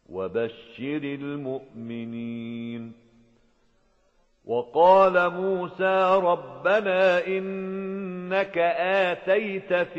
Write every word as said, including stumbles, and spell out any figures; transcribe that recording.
وبشر المؤمنين. وقال موسى ربنا إنك آتيت في